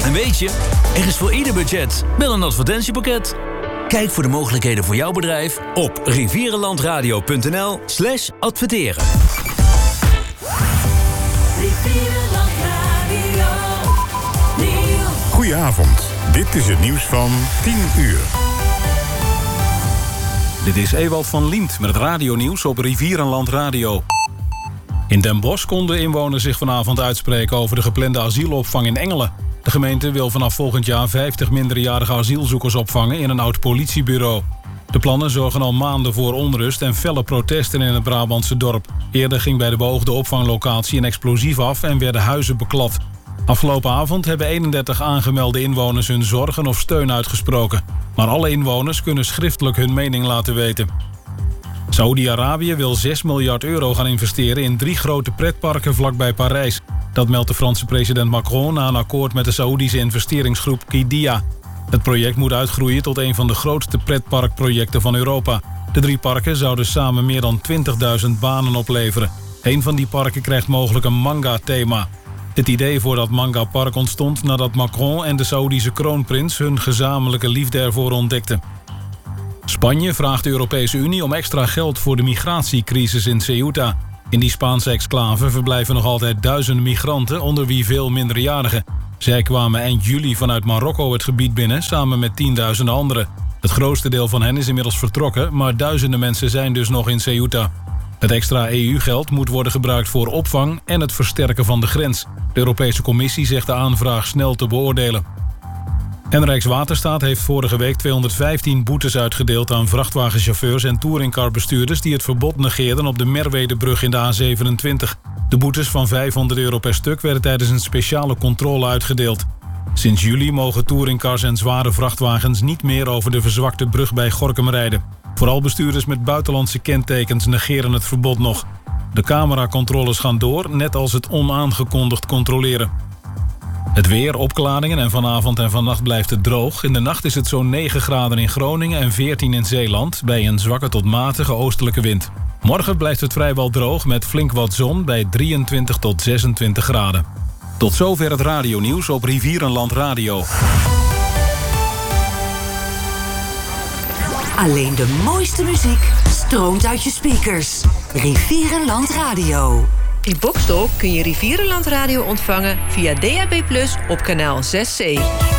En weet je, er is voor ieder budget wel een advertentiepakket. Kijk voor de mogelijkheden voor jouw bedrijf op rivierenlandradio.nl/adverteren. Goedenavond, dit is het nieuws van 10 uur. Dit is Ewald van Liemt met het radionieuws op Rivierenland Radio. In Den Bosch konden inwoners zich vanavond uitspreken over de geplande asielopvang in Engelen. De gemeente wil vanaf volgend jaar 50 minderjarige asielzoekers opvangen in een oud politiebureau. De plannen zorgen al maanden voor onrust en felle protesten in het Brabantse dorp. Eerder ging bij de beoogde opvanglocatie een explosief af en werden huizen beklad. Afgelopen avond hebben 31 aangemelde inwoners hun zorgen of steun uitgesproken. Maar alle inwoners kunnen schriftelijk hun mening laten weten. Saoedi-Arabië wil 6 miljard euro gaan investeren in 3 grote pretparken vlakbij Parijs. Dat meldt de Franse president Macron na een akkoord met de Saoedische investeringsgroep Qiddiya. Het project moet uitgroeien tot een van de grootste pretparkprojecten van Europa. De 3 parken zouden samen meer dan 20.000 banen opleveren. Een van die parken krijgt mogelijk een manga-thema. Het idee voor dat manga-park ontstond nadat Macron en de Saoedische kroonprins hun gezamenlijke liefde ervoor ontdekten. Spanje vraagt de Europese Unie om extra geld voor de migratiecrisis in Ceuta. In die Spaanse exclave verblijven nog altijd duizenden migranten, onder wie veel minderjarigen. Zij kwamen eind juli vanuit Marokko het gebied binnen, samen met tienduizenden anderen. Het grootste deel van hen is inmiddels vertrokken, maar duizenden mensen zijn dus nog in Ceuta. Het extra EU-geld moet worden gebruikt voor opvang en het versterken van de grens. De Europese Commissie zegt de aanvraag snel te beoordelen. En Rijkswaterstaat heeft vorige week 215 boetes uitgedeeld aan vrachtwagenchauffeurs en touringcarbestuurders die het verbod negeerden op de Merwedebrug in de A27. De boetes van €500 per stuk werden tijdens een speciale controle uitgedeeld. Sinds juli mogen touringcars en zware vrachtwagens niet meer over de verzwakte brug bij Gorinchem rijden. Vooral bestuurders met buitenlandse kentekens negeren het verbod nog. De cameracontroles gaan door, net als het onaangekondigd controleren. Het weer, opklaringen en vanavond en vannacht blijft het droog. In de nacht is het zo'n 9 graden in Groningen en 14 in Zeeland, bij een zwakke tot matige oostelijke wind. Morgen blijft het vrijwel droog met flink wat zon bij 23 tot 26 graden. Tot zover het radionieuws op Rivierenland Radio. Alleen de mooiste muziek stroomt uit je speakers. Rivierenland Radio. In Boxtel kun je Rivierenland Radio ontvangen via DAB+ op kanaal 6C.